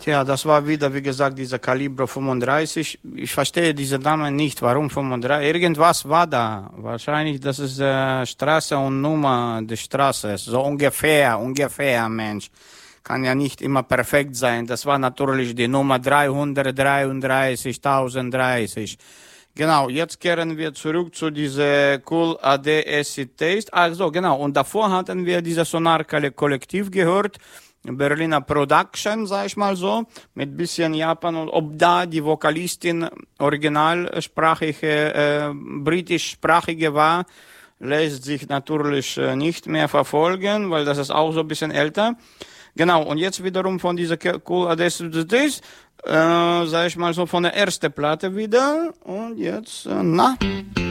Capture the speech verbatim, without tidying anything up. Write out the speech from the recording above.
Tja, das war wieder, wie gesagt, dieser Kaliber fünfunddreißig. Ich verstehe diese Dame nicht, warum fünfunddreißig. Irgendwas war da. Wahrscheinlich, das ist äh, Straße und Nummer des Straßes. So ungefähr, ungefähr, Mensch. Kann ja nicht immer perfekt sein. Das war natürlich die Nummer dreihundertdreiunddreißig, tausenddreißig. Genau, jetzt kehren wir zurück zu dieser Cool A D Acid Taste. Also, genau, und davor hatten wir dieses Sonar-Kollektiv gehört. Berliner Production, sag ich mal so, mit bisschen Japan, und ob da die Vokalistin originalsprachige, äh, britischsprachige war, lässt sich natürlich äh, nicht mehr verfolgen, weil das ist auch so ein bisschen älter. Genau, und jetzt wiederum von dieser Cool A D Acid, äh, sag ich mal so, von der ersten Platte wieder, und jetzt, äh, na...